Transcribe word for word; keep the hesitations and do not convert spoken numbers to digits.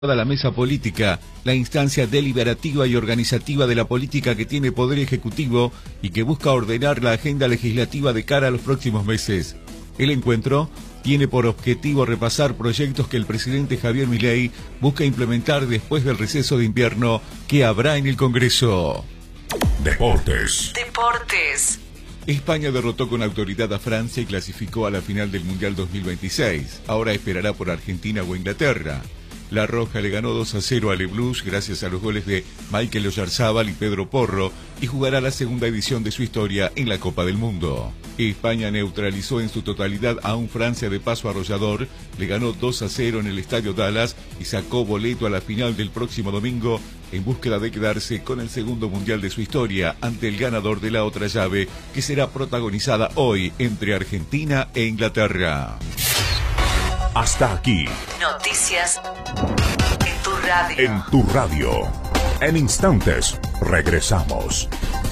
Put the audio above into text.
Toda la mesa política, la instancia deliberativa y organizativa de la política que tiene poder ejecutivo y que busca ordenar la agenda legislativa de cara a los próximos meses. El encuentro tiene por objetivo repasar proyectos que el presidente Javier Milei busca implementar después del receso de invierno que habrá en el Congreso. Deportes. Deportes. España derrotó con autoridad a Francia y clasificó a la final del Mundial dos mil veintiséis. Ahora esperará por Argentina o Inglaterra. La Roja le ganó dos a cero a Le Blues gracias a los goles de Michael Oyarzábal y Pedro Porro y jugará la segunda edición de su historia en la Copa del Mundo. España neutralizó en su totalidad a un Francia de paso arrollador, le ganó dos a cero en el Estadio Dallas y sacó boleto a la final del próximo domingo en búsqueda de quedarse con el segundo mundial de su historia ante el ganador de la otra llave que será protagonizada hoy entre Argentina e Inglaterra. Hasta aquí. Noticias en tu radio. En tu radio. En instantes, regresamos.